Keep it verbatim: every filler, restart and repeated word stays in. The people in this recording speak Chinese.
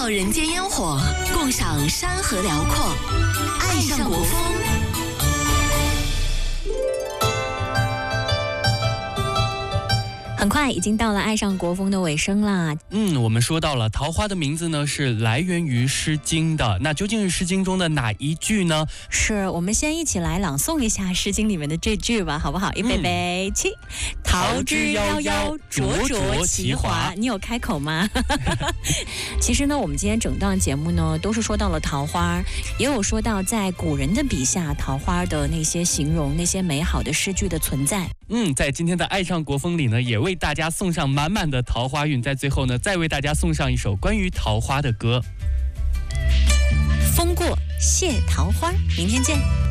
笑人间烟火，共赏山河辽阔，爱上国风。 很快已经到了爱上国风的尾声啦。 嗯，我们说到了桃花的名字呢是来源于《诗经》的，那究竟是《诗经》中的哪一句呢？ 是我们先一起来朗诵一下《诗经》里面的这句吧，好不好？预备备起，桃之夭夭，灼灼其华。你有开口吗？其实呢，我们今天整段节目呢，都是说到了桃花，也有说到在古人的笔下，桃花的那些形容，那些美好的诗句的存在。 嗯，在今天的爱上国风里呢，也为大家送上满满的桃花运。在最后呢，再为大家送上一首关于桃花的歌。 风过谢桃花，明天见。